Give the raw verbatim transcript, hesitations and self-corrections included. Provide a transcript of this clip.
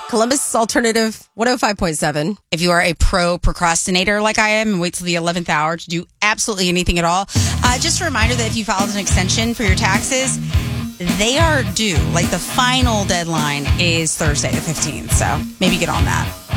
Columbus Alternative one oh five point seven. If you are a pro procrastinator like I am and wait till the eleventh hour to do absolutely anything at all, uh, just a reminder that if you filed an extension for your taxes, they are due. Like the final deadline is Thursday the fifteenth. So maybe get on that.